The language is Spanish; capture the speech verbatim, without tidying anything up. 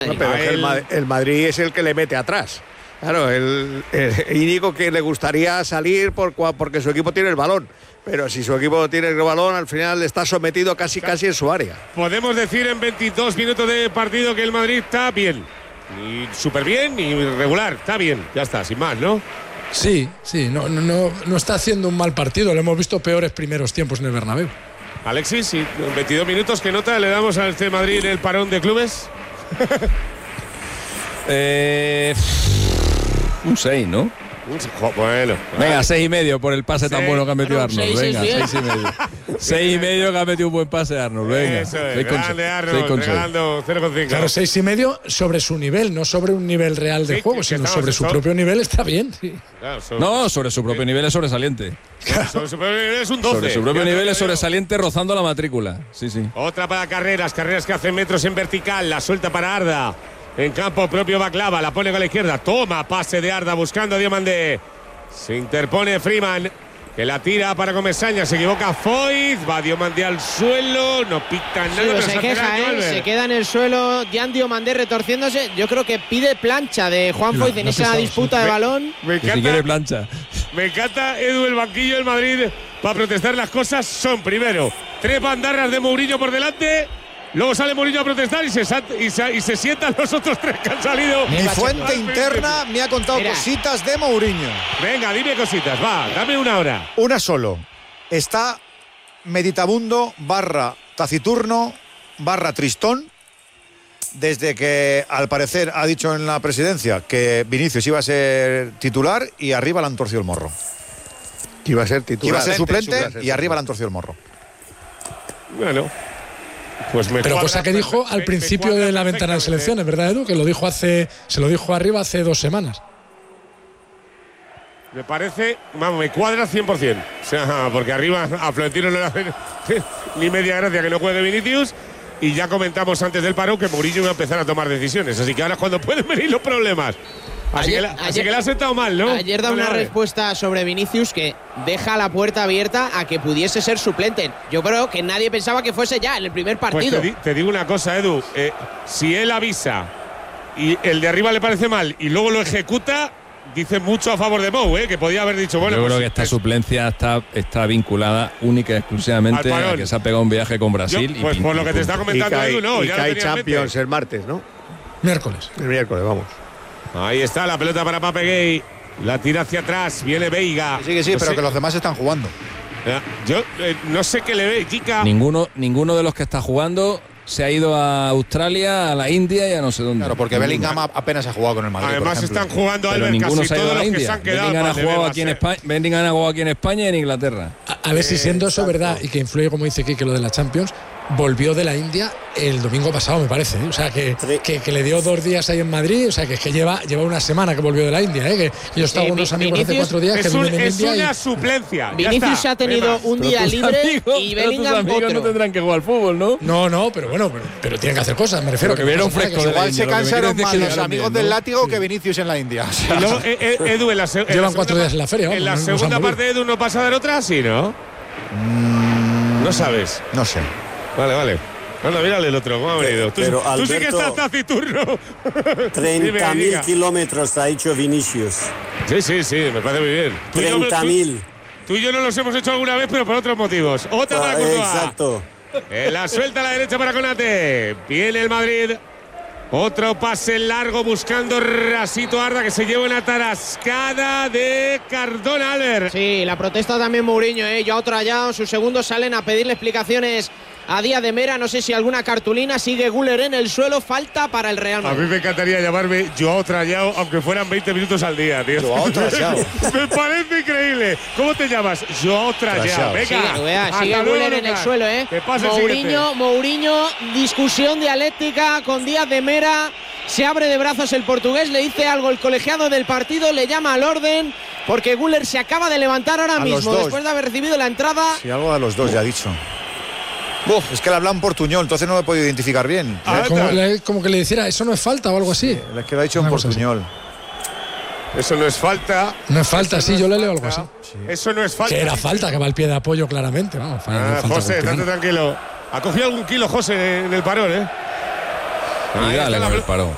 No, pero es que el, el Madrid es el que le mete atrás. Claro, el, el Íñigo que le gustaría salir por, porque su equipo tiene el balón. Pero si su equipo tiene el balón, al final está sometido casi casi en su área. Podemos decir en veintidós minutos de partido que el Madrid está bien. Y súper bien y regular. Está bien. Ya está, sin más, ¿no? Sí, sí. No, no, no está haciendo un mal partido. Lo hemos visto peores primeros tiempos en el Bernabéu. Alexis, sí, en veintidós minutos, ¿qué nota le damos al este Madrid en el parón de clubes? eh, un seis, ¿no? Bueno, venga, seis y medio por el pase sí. tan bueno que ha metido bueno, Arnold. Seis, venga, seis, seis y medio. seis y medio que ha metido un buen pase Arnold. Venga, eso es, grande Arnold, regalando cero coma cinco. Claro, seis y medio sobre su nivel, no sobre un nivel real de sí, juego, sino sobre su propio nivel está bien. Sí. Claro, sobre, no, sobre su propio nivel es sobresaliente. Claro. Sobre su propio nivel es un doce. Sobre su propio nivel es sobresaliente rozando la matrícula. Sí, sí. Otra para carreras, carreras que hacen metros en vertical, la suelta para Arda. En campo propio Baklava, la pone con la izquierda. Toma, pase de Arda buscando a Diomandé. Se interpone Freeman, que la tira para Comesaña, se equivoca Foyt, va Diomandé al suelo, no pita nada. Sí, pero se queja, ¿eh? Se queda en el suelo, Jan Diomandé retorciéndose. Yo creo que pide plancha de Juan Foyt en esa disputa de me, balón. Me encanta, si quiere plancha. Me encanta, Edu, el banquillo del Madrid para protestar las cosas son primero tres bandarras de Mourinho por delante. Luego sale Mourinho a protestar y se, y, se, y se sientan los otros tres que han salido. Mi fuente interna me ha contado Mira. cositas de Mourinho. Venga, dime cositas, va, dame una hora. Una solo. Está meditabundo barra taciturno barra tristón desde que al parecer ha dicho en la presidencia que Vinicius iba a ser titular y arriba le han torcido el morro. Que iba a ser titular. Que iba a ser suplente, suplente y arriba le han torcido el morro. Bueno. Pues me pero cuadra, cosa que dijo me, al principio de la ventana de selecciones, ¿verdad, Edu? Que lo dijo hace, se lo dijo arriba hace dos semanas. Me parece, vamos, me cuadra cien por ciento. O sea, porque arriba a Florentino no le hace ni media gracia que no juegue Vinicius. Y ya comentamos antes del paro que Mourinho iba a empezar a tomar decisiones. Así que ahora es cuando pueden venir los problemas. Así, ayer, que, la, así ayer, que le ha sentado mal, ¿no? Ayer da no una vale. respuesta sobre Vinicius que deja la puerta abierta a que pudiese ser suplente. Yo creo que nadie pensaba que fuese ya en el primer partido. Pues te, di, te digo una cosa, Edu. Eh, si él avisa y el de arriba le parece mal y luego lo ejecuta, dice mucho a favor de Mou, ¿eh? Que podía haber dicho, bueno. Yo pues, creo que esta es, suplencia está, está vinculada única y exclusivamente a que se ha pegado un viaje con Brasil. Yo, pues y por lo que te está comentando, cae, Edu, no. Y ya cae Champions el martes, ¿no? Miércoles. El miércoles, vamos. Ahí está la pelota para Pape Gay. La tira hacia atrás. Viene Veiga. Sí, que sí, no pero sé. que los demás están jugando. Yo eh, no sé qué le ve, Kika. Ninguno, ninguno de los que está jugando se ha ido a Australia, a la India y a no sé dónde. Claro, porque ninguno. Bellingham apenas ha jugado con el Madrid. Además están jugando pero Albert, ninguno casi se ha ido todos a la los India. que se han quedado. Bellingham ha jugado aquí en España, Bellingham ha jugado aquí en España y en Inglaterra. A, a ver si siendo eso verdad y que influye, como dice Kike, lo de la Champions, volvió de la India el domingo pasado, me parece, ¿eh? O sea, que, que, que le dio dos días ahí en Madrid, o sea, que es que lleva, lleva una semana que volvió de la India, ¿eh? Que yo estaba con unos amigos Vinicius, hace cuatro días que un, viven en es India. una y, suplencia. Vinicius se ha tenido un día libre amigos, y Bellingham tus amigos otro. no tendrán que jugar al fútbol, ¿no? No, no, pero bueno, pero, pero tienen que hacer cosas, me refiero. Pero que vieron fresco. Igual se cansaron más los amigos bien, ¿no? del látigo que Vinicius en la India. O sea, Y luego, eh, eh, Edu, en la, en llevan la cuatro días en la feria. En vamos, la no, segunda no parte de Edu no pasa a dar otra, sí, ¿no? Mm, no sabes. No sé. Vale, vale. Anda, mírale el otro, ¿cómo ha venido? Tú, Pero, tú Alberto, sí que estás taciturno. treinta mil kilómetros ha hecho Vinicius. Sí, sí, sí, me parece muy bien. treinta mil. Tú, tú y yo no los hemos hecho alguna vez, pero por otros motivos. Otra para Courtois. Exacto. Eh, la suelta a la derecha para Konate. Viene el Madrid. Otro pase largo buscando Rasito Arda, que se lleva una tarascada de Cardona, Albert. Sí, la protesta también Mourinho, ¿eh? Joao Trallao, sus segundos salen a pedirle explicaciones a Díaz de Mera. No sé si alguna cartulina. Sigue Güler en el suelo. Falta para el Real Madrid. A mí me encantaría llamarme Joao Trallao, aunque fueran veinte minutos al día, tío. Joao Trallao. Me parece increíble. ¿Cómo te llamas? Joao Trallao. Venga. Sigue, vea, sigue Güler en el suelo, ¿eh? Mourinho, Mourinho, discusión dialéctica con Díaz de Mera. Se abre de brazos el portugués, le dice algo el colegiado del partido, le llama al orden, porque Güler se acaba de levantar ahora a mismo, después de haber recibido la entrada. Sí, algo a los dos ya ha dicho. Uf, es que le habla en portuñol, entonces no lo he podido identificar bien. Ah, como, le, como que le dijera, eso no es falta o algo así. Sí, es que lo ha dicho en portuñol. Eso no es falta. No es falta, eso sí, no yo le leo algo así. Sí. Eso no es falta. Que era falta, que va al pie de apoyo claramente. Vamos, ah, falta José, estate tranquilo. Ha cogido algún kilo José en el parón, ¿eh? Y dale con el parón.